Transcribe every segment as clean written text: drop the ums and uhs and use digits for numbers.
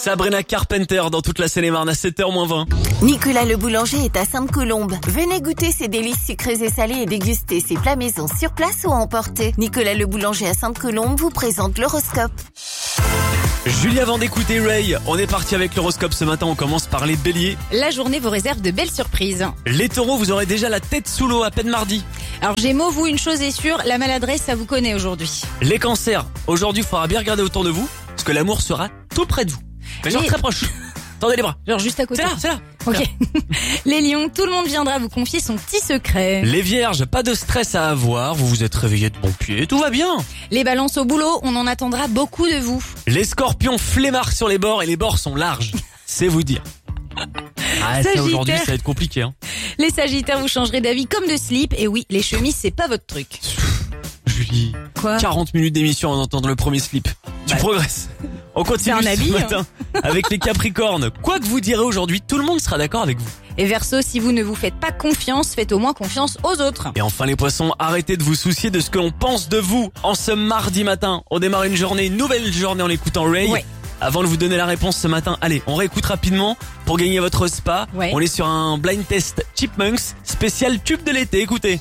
Sabrina Carpenter dans toute la Seine-et-Marne à 7h-20. Nicolas le boulanger est à Sainte-Colombe. Venez goûter ses délices sucrés et salés et déguster ses plats maison sur place ou à emporter. Nicolas le boulanger à Sainte-Colombe vous présente l'horoscope. Julie, avant d'écouter Ray, on est parti avec l'horoscope ce matin, on commence par les béliers. La journée vous réserve de belles surprises. Les taureaux, vous aurez déjà la tête sous l'eau à peine mardi. Alors Gémeaux, vous, une chose est sûre, la maladresse, ça vous connaît aujourd'hui. Les cancers, aujourd'hui il faudra bien regarder autour de vous, parce que l'amour sera tout près de vous. Mais genre très proche. Tendez les bras. Genre juste à côté. C'est là. Ok. Les lions, tout le monde viendra vous confier son petit secret. Les vierges, pas de stress à avoir, vous vous êtes réveillés de bon pied, tout va bien. Les balances au boulot, on en attendra beaucoup de vous. Les scorpions, flemmards sur les bords et les bords sont larges. C'est vous dire. Ah, ça aujourd'hui ça va être compliqué. Hein. Les sagittaires, vous changerez d'avis comme de slip. Et oui, les chemises, c'est pas votre truc. Julie, Quoi 40 minutes d'émission en entendant le premier slip. Tu progresses. On continue c'est un habit, ce matin avec les capricornes. Quoi que vous direz aujourd'hui, tout le monde sera d'accord avec vous. Et Verseau, si vous ne vous faites pas confiance, faites au moins confiance aux autres. Et enfin les poissons, arrêtez de vous soucier de ce que l'on pense de vous. En ce mardi matin, on démarre une nouvelle journée en écoutant Ray. Ouais. Avant de vous donner la réponse ce matin, allez, on réécoute rapidement pour gagner votre spa. Ouais. On est sur un blind test Chipmunks spécial tube de l'été, écoutez.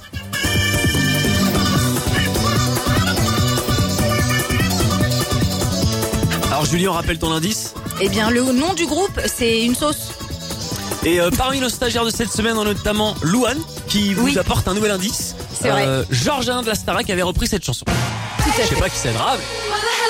Alors Julie, on rappelle ton indice. Eh bien, le nom du groupe, c'est une sauce. Et parmi nos stagiaires de cette semaine, on a notamment Louane qui vous apporte un nouvel indice. C'est vrai. Georges Alain de la Starac avait repris cette chanson. Tout à Je sais fait. pas qui c'est, grave.